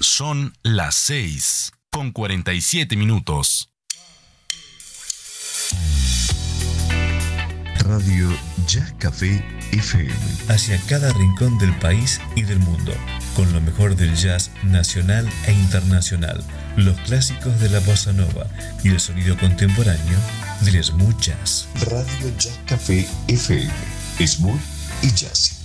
Son las 6:47. Radio Jazz Café FM. Hacia cada rincón del país y del mundo, con lo mejor del jazz nacional e internacional, los clásicos de la bossa nova y el sonido contemporáneo del smooth jazz. Radio Jazz Café FM. Smooth y jazz.